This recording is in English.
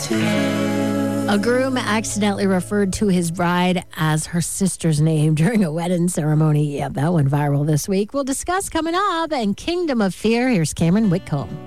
A groom accidentally referred to his bride as her sister's name during a wedding ceremony. Yeah, that went viral this week. We'll discuss coming up and Kingdom of Fear. Here's Cameron Whitcomb.